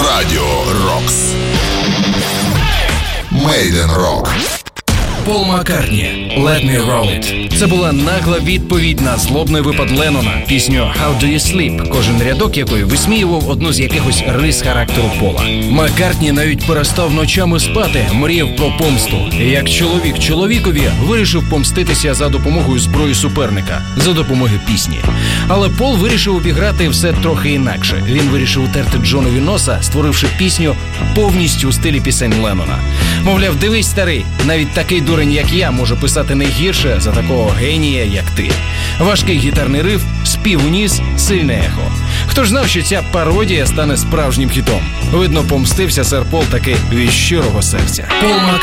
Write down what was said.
Радіо Рокс. Мейден Рок. Пол Маккартні «Let Me Roll It». Це була нагла відповідь на злобний випад Леннона, пісню «How Do You Sleep», кожен рядок якої висміював одну з якихось рис характеру Пола. Маккартні навіть перестав ночами спати, мріяв про помсту. І як чоловік чоловікові вирішив помститися за допомогою зброї суперника, за допомогою пісні. Але Пол вирішив обіграти все трохи інакше. Він вирішив утерти Джонові носа, створивши пісню повністю у стилі пісень Леннона. Мовляв, дивись, старий, навіть такий дурень, як я, може писати не гірше за такого генія, як ти. Важкий гітарний риф, спів у ніс, сильне ехо. Хто ж знав, що ця пародія стане справжнім хітом? Видно, помстився сер Пол таки від щирого серця. Пол